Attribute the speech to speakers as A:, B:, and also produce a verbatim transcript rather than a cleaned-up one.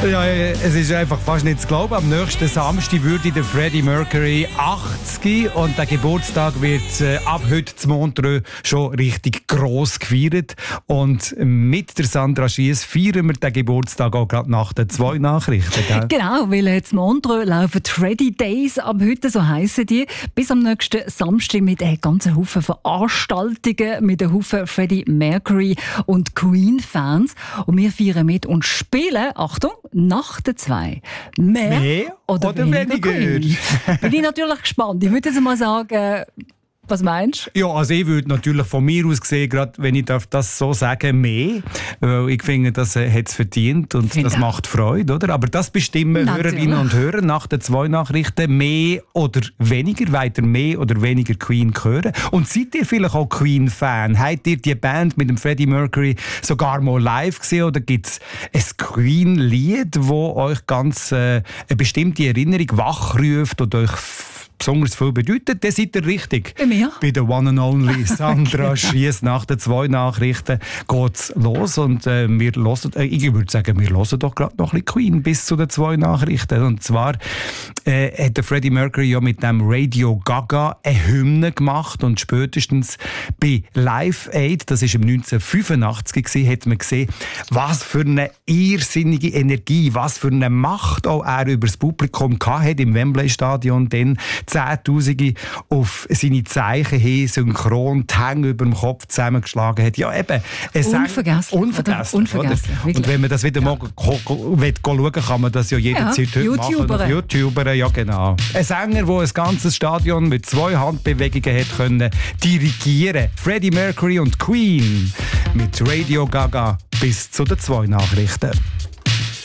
A: Ja, es ist einfach fast nicht zu glauben. Am nächsten Samstag würde der Freddie Mercury achtzig und der Geburtstag wird äh, ab heute zu Montreux schon richtig gross gefeiert. Und mit der Sandra Schiess feiern wir den Geburtstag auch gerade nach den zwei Nachrichten. Gell?
B: Genau, weil jetzt Montreux laufen Freddie Days ab heute, so heissen die, bis am nächsten Samstag mit einem ganzen Haufen Veranstaltungen, mit einem Haufen Freddie Mercury und Queen-Fans. Und wir feiern mit und spielen, Achtung, nach den zwei. Mehr,
A: Mehr
B: oder,
A: oder
B: weniger,
A: weniger?
B: Queen. Bin ich natürlich gespannt. Ich würde jetzt mal sagen, was meinst du?
A: Ja, also ich würde natürlich von mir aus gesehen, gerade wenn ich darf das so sagen, mehr. Weil ich finde, das äh, hat es verdient und
B: Find
A: das
B: auch.
A: macht Freude, oder? Aber das bestimmen
B: Natürlich.
A: Hörerinnen und Hörer nach den zwei Nachrichten mehr oder weniger, weiter mehr oder weniger Queen hören. Und seid ihr vielleicht auch Queen-Fan? Habt ihr die Band mit dem Freddie Mercury sogar mal live gesehen oder gibt es ein Queen-Lied, das euch ganz äh, eine bestimmte Erinnerung wachruft oder euch besonders viel bedeutet, dann seid ihr richtig.
B: Bei mir?
A: Bei der One and Only Sandra Schiess. Nach den zwei Nachrichten geht's los und äh, wir hören, äh, ich würde sagen, wir hören doch gerade noch ein bisschen Queen bis zu den zwei Nachrichten. Und zwar äh, hat der Freddie Mercury ja mit dem Radio Gaga eine Hymne gemacht und spätestens bei Live Aid, das war im neunzehnhundertfünfundachtzig gewesen, hat man gesehen, was für eine irrsinnige Energie, was für eine Macht auch er über das Publikum hatte im Wembley-Stadion, dann Zehntausende auf seine Zeichen hin synchron die Hänge über dem Kopf zusammengeschlagen hat. Ja, eben.
B: Unvergesslich.
A: Unvergesslich.
B: Unvergesslich,
A: oder? Und wenn man das wieder
B: ja.
A: mal schauen kann man das ja jederzeit
B: ja,
A: heute
B: YouTuber.
A: machen. Auf YouTuber, ja genau. Ein Sänger, der ein ganzes Stadion mit zwei Handbewegungen hat können dirigieren. Freddie Mercury und Queen mit Radio Gaga bis zu den zwei Nachrichten.